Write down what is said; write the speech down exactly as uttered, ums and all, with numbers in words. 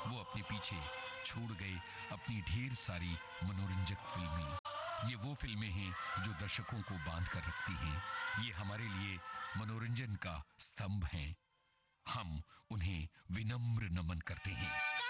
वो अपने पीछे छोड़ गए अपनी ढेर सारी मनोरंजक फिल्में। ये वो फिल्में हैं जो दर्शकों को बांध कर रखती हैं। ये हमारे लिए मनोरंजन का स्तंभ हैं। हम उन्हें विनम्र नमन करते हैं।